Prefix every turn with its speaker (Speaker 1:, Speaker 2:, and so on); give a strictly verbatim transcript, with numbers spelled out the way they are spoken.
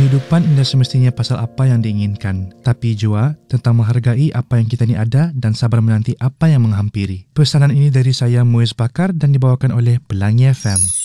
Speaker 1: Kehidupan tidak semestinya pasal apa yang diinginkan, tapi jua tentang menghargai apa yang kita ni ada dan sabar menanti apa yang menghampiri. Pesanan ini dari saya Muiz Bakar dan dibawakan oleh Pelangi F M.